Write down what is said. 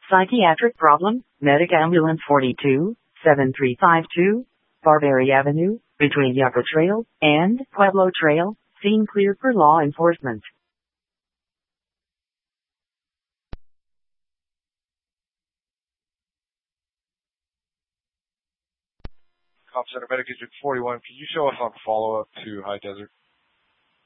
Psychiatric problem, Medic Ambulance 42, 7352, Barberry Avenue, between Yucca Trail and Pueblo Trail, scene cleared for law enforcement. Cop Center Medic District 41, can you show us on follow-up to High Desert?